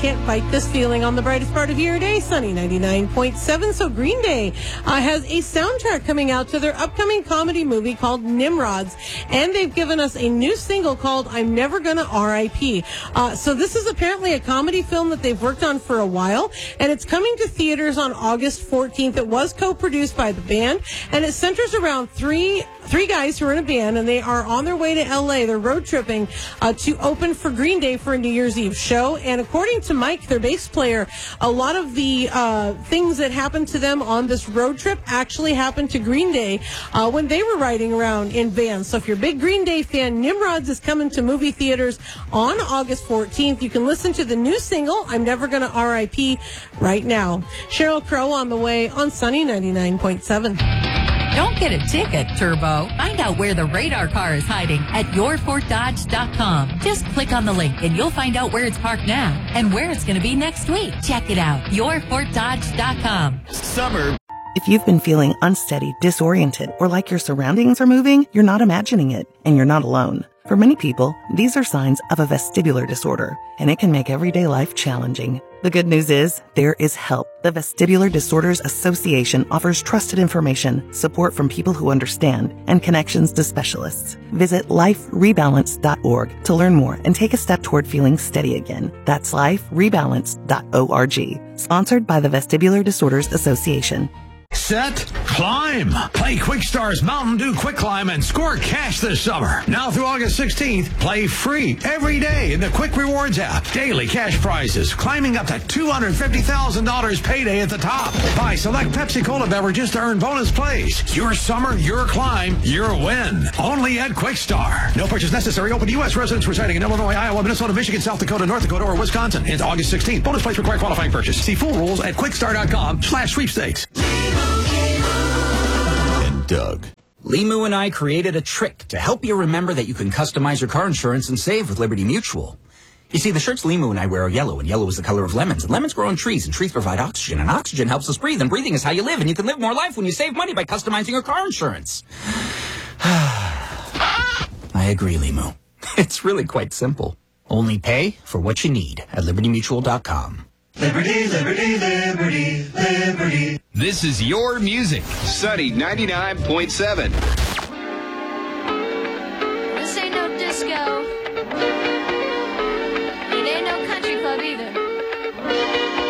Can't Fight This Feeling on the brightest part of your day, Sunny 99.7. So Green Day has a soundtrack coming out to their upcoming comedy movie called Nimrods, and they've given us a new single called I'm Never Gonna R.I.P. So this is apparently a comedy film that they've worked on for a while, and it's coming to theaters on August 14th. It was co-produced by the band, and it centers around three guys who are in a band, and they are on their way to LA. They're road tripping to open for Green Day for a New Year's Eve show. And according to Mike, their bass player, a lot of the things that happened to them on this road trip actually happened to Green Day when they were riding around in vans. So if you're a big Green Day fan, Nimrods is coming to movie theaters on August 14th. You can listen to the new single, I'm Never Gonna R.I.P. right now. Sheryl Crow on the way on Sunny 99.7. Don't get a ticket, Turbo. Find out where the radar car is hiding at yourfortdodge.com. Just click on the link and you'll find out where it's parked now and where it's going to be next week. Check it out. yourfortdodge.com. Summer. If you've been feeling unsteady, disoriented, or like your surroundings are moving, you're not imagining it, and you're not alone. For many people, these are signs of a vestibular disorder, and it can make everyday life challenging. The good news is, there is help. The Vestibular Disorders Association offers trusted information, support from people who understand, and connections to specialists. Visit liferebalance.org to learn more and take a step toward feeling steady again. That's liferebalance.org. Sponsored by the Vestibular Disorders Association. Set, climb. Play Quickstar's Mountain Dew Quick Climb and score cash this summer. Now through August 16th, play free every day in the Quick Rewards app. Daily cash prizes, climbing up to $250,000 payday at the top. Buy select Pepsi Cola beverages to earn bonus plays. Your summer, your climb, your win. Only at Quickstar. No purchase necessary. Open to U.S. residents residing in Illinois, Iowa, Minnesota, Michigan, South Dakota, North Dakota, or Wisconsin. Ends August 16th. Bonus plays require qualifying purchase. See full rules at quickstar.com/sweepstakes. Doug. Limu and I created a trick to help you remember that you can customize your car insurance and save with Liberty Mutual. You see, the shirts Limu and I wear are yellow, and yellow is the color of lemons. And lemons grow on trees, and trees provide oxygen, and oxygen helps us breathe, and breathing is how you live, and you can live more life when you save money by customizing your car insurance. I agree, Limu. It's really quite simple. Only pay for what you need at libertymutual.com. Liberty, liberty, liberty, liberty. This is your music. Sunny 99.7. This ain't no disco. It ain't no country club either.